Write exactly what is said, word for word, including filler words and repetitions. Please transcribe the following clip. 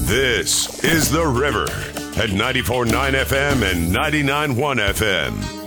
This is The River at ninety-four point nine F M and ninety-nine point one F M.